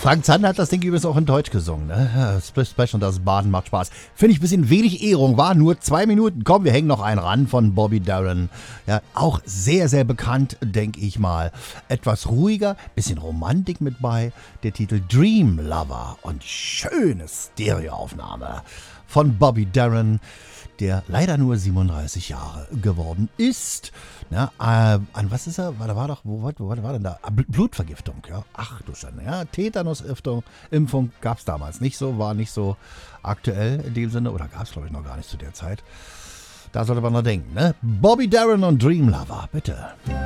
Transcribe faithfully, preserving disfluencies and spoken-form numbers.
Frank Zander hat das Ding übrigens auch in Deutsch gesungen. Ne? Split Splash und das Baden macht Spaß. Finde ich ein bisschen wenig Ehrung. War nur zwei Minuten. Komm, wir hängen noch einen ran von Bobby Darin. Ja, auch sehr, sehr bekannt, denke ich mal. Etwas ruhiger, bisschen Romantik mit bei. Der Titel Dream Lover und schöne Stereoaufnahme von Bobby Darin, der leider nur siebenunddreißig Jahre geworden ist. Ja, äh, an was ist er? Da war doch, wo, wo, wo war denn da? Blutvergiftung, ja. Ach du Schande, ja. Tetanusimpfung Impfung gab es damals nicht so, war nicht so aktuell in dem Sinne, oder gab es glaube ich noch gar nicht zu der Zeit. Da sollte man noch denken, ne? Bobby Darin und Dream Lover, bitte.